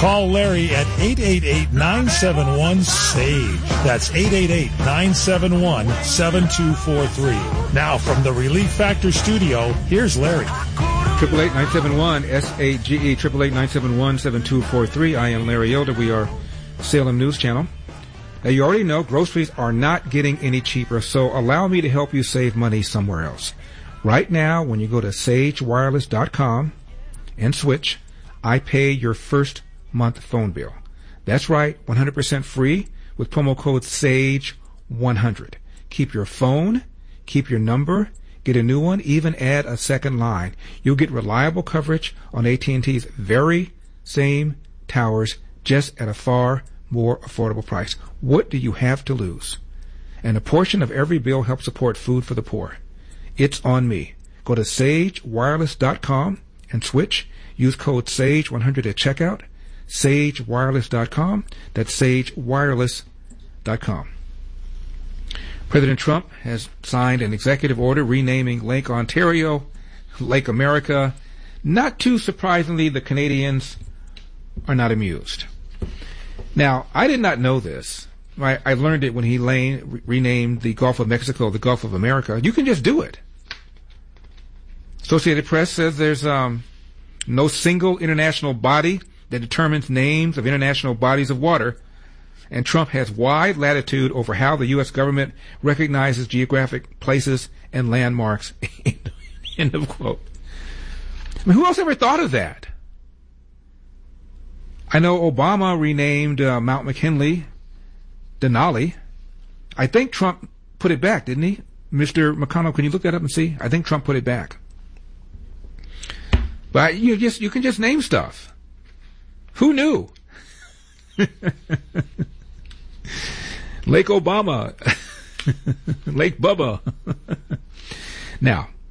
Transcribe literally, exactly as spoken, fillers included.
Call Larry at eight eight eight, nine seven one, SAGE. That's eight eight eight, nine seven one, seven two four three. Now, from the Relief Factor studio, here's Larry. Triple eight nine seven one S A G E triple eight nine seven one seven two four three. I am Larry Elder. We are Salem News Channel. Now, you already know groceries are not getting any cheaper, so allow me to help you save money somewhere else. Right now, when you go to sage wireless dot com and switch, I pay your first month phone bill. That's right, one hundred percent free with promo code SAGE one hundred. Keep your phone, keep your number, get a new one, even add a second line. You'll get reliable coverage on A T and T's very same towers, just at a far more affordable price. What do you have to lose? And a portion of every bill helps support food for the poor. It's on me. Go to sage wireless dot com and switch. Use code SAGE one hundred at checkout. sage wireless dot com. That's sage wireless dot com. President Trump has signed an executive order renaming Lake Ontario Lake America. Not too surprisingly, the Canadians are not amused. Now, I did not know this. I, I learned it when he lane, renamed the Gulf of Mexico the Gulf of America. You can just do it. Associated Press says there's um, no single international body that determines names of international bodies of water, and Trump has wide latitude over how the U S government recognizes geographic places and landmarks. End of quote. I mean, who else ever thought of that? I know Obama renamed uh, Mount McKinley Denali. I think Trump put it back, didn't he? Mister McConnell, can you look that up and see? I think Trump put it back. But you just you can just name stuff. Who knew? Lake Obama. Lake Bubba. Now,